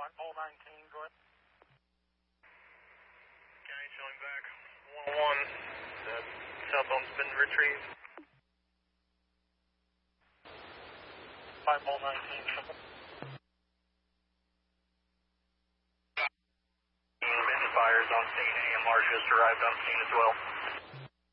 All 19, go ahead. County showing back. 101. The cell phone's been retrieved. 5 All 19, simple. Fires on scene. AMR just arrived on scene as well.